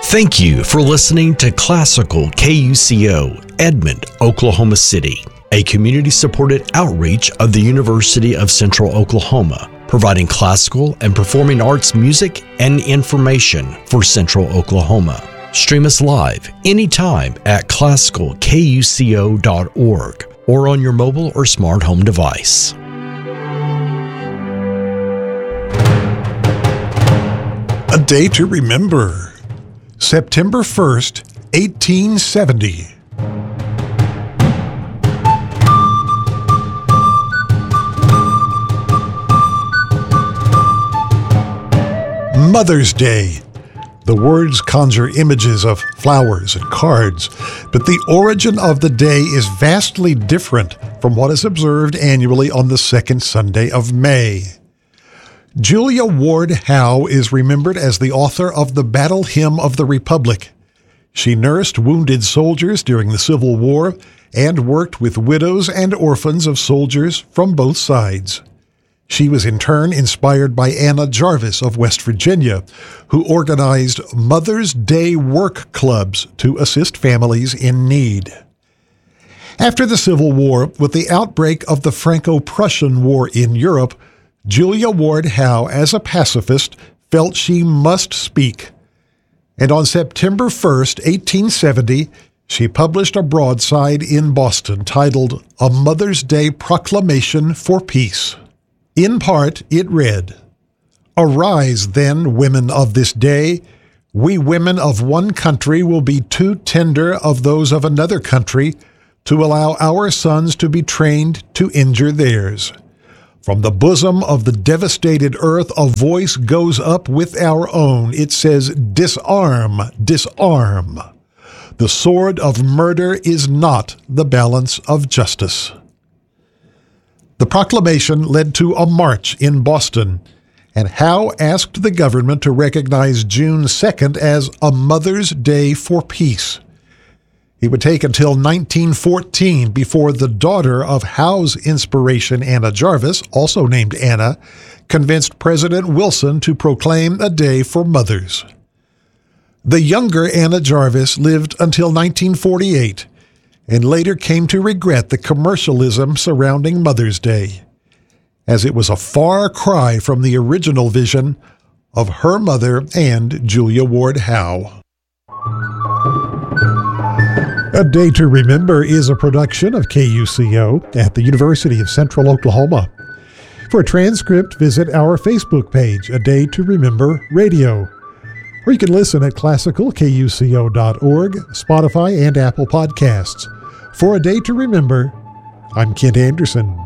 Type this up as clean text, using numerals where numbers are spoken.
Thank you for listening to Classical KUCO, Edmond, Oklahoma City, a community-supported outreach of the University of Central Oklahoma, providing classical and performing arts music and information for Central Oklahoma. Stream us live anytime at classicalkuco.org or on your mobile or smart home device. A day to remember. September 1st, 1870. Mother's Day. The words conjure images of flowers and cards, but the origin of the day is vastly different from what is observed annually on the second Sunday of May. Julia Ward Howe is remembered as the author of the Battle Hymn of the Republic. She nursed wounded soldiers during the Civil War and worked with widows and orphans of soldiers from both sides. She was in turn inspired by Anna Jarvis of West Virginia, who organized Mother's Day work clubs to assist families in need. After the Civil War, with the outbreak of the Franco-Prussian War in Europe, Julia Ward Howe, as a pacifist, felt she must speak. And on September 1st, 1870, she published a broadside in Boston titled A Mother's Day Proclamation for Peace. In part, it read, "Arise then, women of this day. We women of one country will be too tender of those of another country to allow our sons to be trained to injure theirs. From the bosom of the devastated earth, a voice goes up with our own. It says, 'Disarm, disarm.' The sword of murder is not the balance of justice." The proclamation led to a march in Boston, and Howe asked the government to recognize June 2nd as a Mother's Day for Peace. It would take until 1914 before the daughter of Howe's inspiration, Anna Jarvis, also named Anna, convinced President Wilson to proclaim a day for mothers. The younger Anna Jarvis lived until 1948 and later came to regret the commercialism surrounding Mother's Day, as it was a far cry from the original vision of her mother and Julia Ward Howe. A Day to Remember is a production of KUCO at the University of Central Oklahoma. For a transcript, visit our Facebook page, A Day to Remember Radio, or you can listen at classicalkuco.org, Spotify, and Apple Podcasts. For A Day to Remember, I'm Kent Anderson.